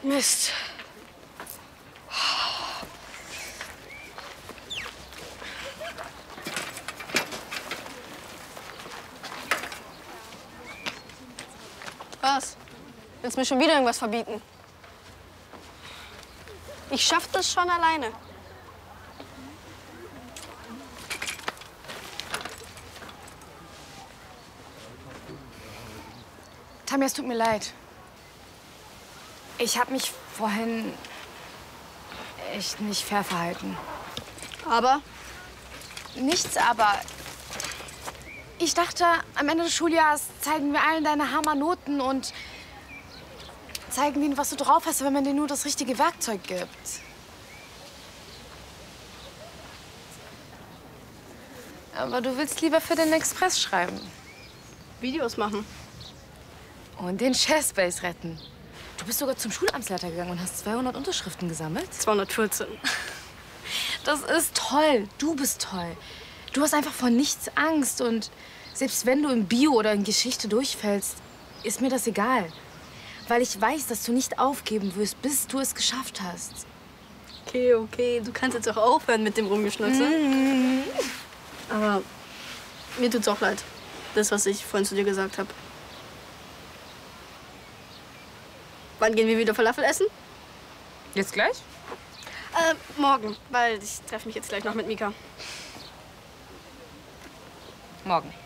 Mist. Was? Willst du mir schon wieder irgendwas verbieten? Ich schaff das schon alleine. Tami, es tut mir leid. Ich habe mich vorhin echt nicht fair verhalten. Aber? Nichts aber. Ich dachte, am Ende des Schuljahres zeigen wir allen deine Hammernoten und zeigen denen, was du drauf hast, wenn man dir nur das richtige Werkzeug gibt. Aber du willst lieber für den Express schreiben. Videos machen. Und den Chessbase retten. Du bist sogar zum Schulamtsleiter gegangen und hast 200 Unterschriften gesammelt? 214. Das ist toll. Du bist toll. Du hast einfach vor nichts Angst. Und selbst wenn du in Bio oder in Geschichte durchfällst, ist mir das egal. Weil ich weiß, dass du nicht aufgeben wirst, bis du es geschafft hast. Okay, okay. Du kannst jetzt auch aufhören mit dem Rumgeschnitzel. Aber mir tut's auch leid. Das, was ich vorhin zu dir gesagt habe. Wann gehen wir wieder Falafel essen? Jetzt gleich? Morgen, weil ich treffe mich jetzt gleich noch mit Mika. Morgen.